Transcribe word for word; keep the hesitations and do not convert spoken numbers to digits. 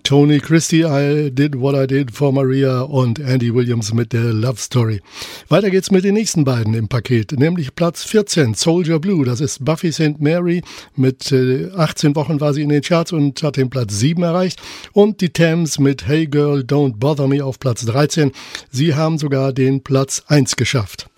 Tony Christie, I Did What I Did for Maria und Andy Williams mit der Love Story. Weiter geht's mit den nächsten beiden im Paket, nämlich Platz vierzehn, Soldier Blue. Das ist Buffy Saint Mary. Mit äh, achtzehn Wochen war sie in den Charts und hat den Platz sieben erreicht. Und die Thames mit Hey Girl, Don't Bother Me auf Platz dreizehn. Sie haben sogar den Platz eins geschafft.